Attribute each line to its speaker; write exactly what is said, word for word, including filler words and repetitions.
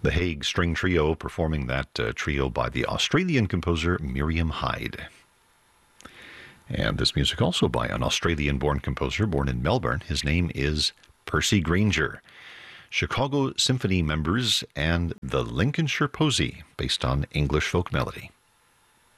Speaker 1: The Hague String Trio, performing that uh, trio by the Australian composer Miriam Hyde. And this music also by an Australian-born composer born in Melbourne. His name is Percy Grainger. Chicago Symphony members and the Lincolnshire Posy, based on English folk melody.